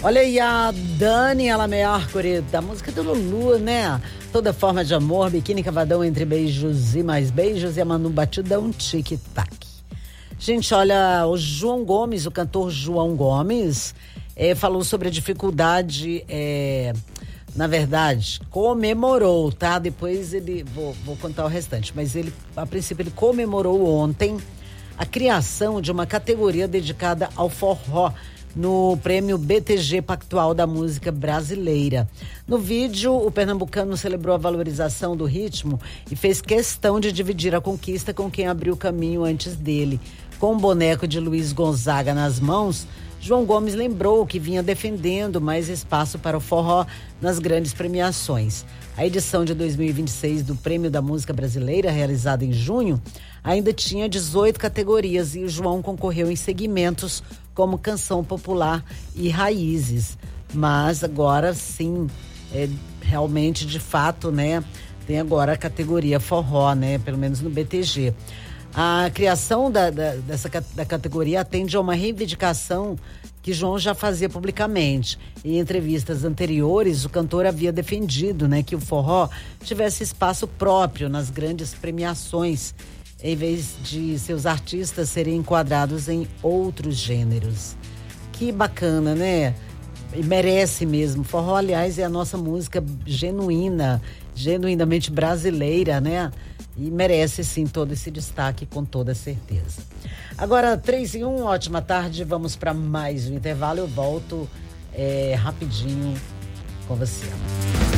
Olha aí a Daniela Mercury, da música do Lulu, né? Toda forma de amor, biquíni cavadão entre beijos e mais beijos, e a Manu Batidão, tic-tac. Gente, olha, o João Gomes, o cantor João Gomes, falou sobre a dificuldade, na verdade, comemorou, tá? Depois vou contar o restante, mas a princípio, ele comemorou ontem a criação de uma categoria dedicada ao forró, no prêmio BTG Pactual da Música Brasileira. No vídeo, o pernambucano celebrou a valorização do ritmo e fez questão de dividir a conquista com quem abriu o caminho antes dele. Com o boneco de Luiz Gonzaga nas mãos, João Gomes lembrou que vinha defendendo mais espaço para o forró nas grandes premiações. A edição de 2026 do Prêmio da Música Brasileira, realizada em junho, ainda tinha 18 categorias e o João concorreu em segmentos como canção popular e raízes. Mas agora sim, realmente, de fato, né, tem agora a categoria forró, né, pelo menos no BTG. A criação da categoria atende a uma reivindicação que João já fazia publicamente. Em entrevistas anteriores, o cantor havia defendido, né, que o forró tivesse espaço próprio nas grandes premiações, em vez de seus artistas serem enquadrados em outros gêneros. Que bacana, né? E merece mesmo. Forró, aliás, é a nossa música genuinamente brasileira, né? E merece, sim, todo esse destaque, com toda certeza. Agora, 3-1, ótima tarde. Vamos para mais um intervalo. Eu volto rapidinho com você.